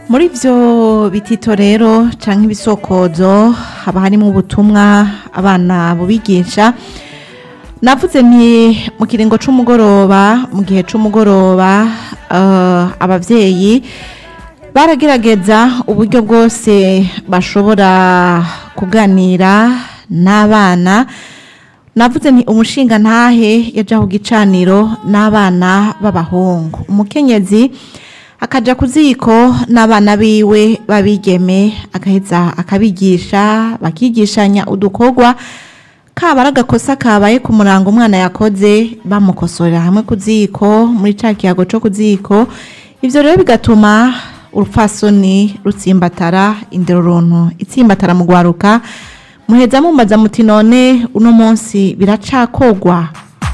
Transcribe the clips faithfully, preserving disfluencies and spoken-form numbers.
muri ivyo bitito rero canke ibisokozo haba harimo ubutumwa abana bubigisha. Navuze nti mu kiringo c'umugoroba, mu gihe c'umugoroba uh, abavyeyi baragerageza uburyo bwose bashobora kuganira n'abana. Navuze nti umushinga ntahe yaja ku gicaniro n'abana b'abahungu, umukenyezi akaja kuziko n'abana biwe babigeme, agaheza akabigisha, bakigishanya udukorwa, kaba ari agakosa kabaye ku murango umwana yakoze bamukosorera hamwe kuziko muri ca kiyago co kuziko. Ivyo rero bigatuma urupfasoni rutsimbatara, indero runtu itsimbatara mu gwaruka. Muheza mumaza muti none uno munsi biracakogwa?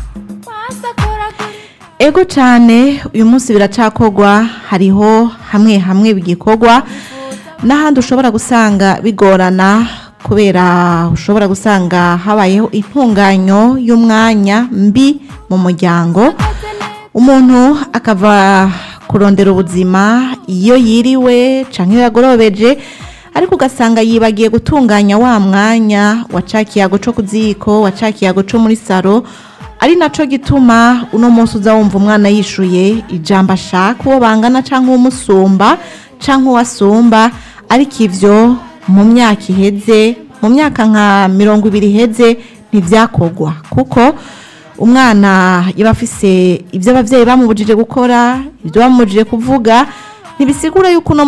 Ego cane, uyu munsi biracakogwa. Hariho hamwe hamwe bigikorwa, n'ahandi ushobora gusanga bigorana kubera ushobora gusanga habayeho intunganyo y'umwanya mbi mu muryango. Umuntu akava kurondera ubuzima iyo yiriwe canke yagorobeje, ariko ugasanga yibagiye gutunganya wa mwanya wa ca kiyago co kuziko, wa ca kiyago co muri saro. Ari naco gituma uno munsi uza wumva umwana yishuye ijambo ashaka uwo bangana canke umusumba canke uwasumba, ariko ivyo mu myaka iheze, mu myaka nka mirongo ibiri iheze ntivyakogwa, kuko umwana yaba afise ivyo abavyeyi bamubujije gukora, ivyo bamubujije kuvuga. Ntibisigura yuko uno